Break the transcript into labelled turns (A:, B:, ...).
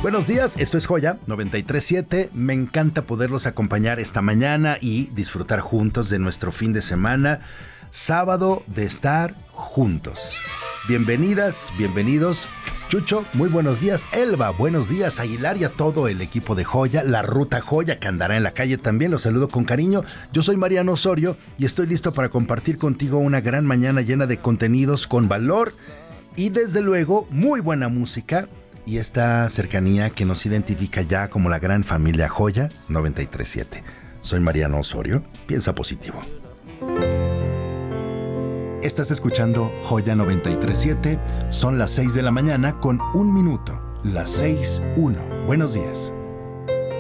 A: Buenos días, esto es Joya 93.7. Me encanta poderlos acompañar esta mañana y disfrutar juntos de nuestro fin de semana. Sábado de estar juntos. Bienvenidas, bienvenidos. Chucho, muy buenos días. Elba, buenos días. Aguilar y a todo el equipo de Joya, la Ruta Joya que andará en la calle también. Los saludo con cariño. Yo soy Mariano Osorio y estoy listo para compartir contigo una gran mañana llena de contenidos con valor y desde luego muy buena música y esta cercanía que nos identifica ya como la gran familia Joya 93.7. Soy Mariano Osorio. Piensa positivo. Estás escuchando Joya 93.7. Son las 6 de la mañana con 1 minuto. Las 6:01. Buenos días.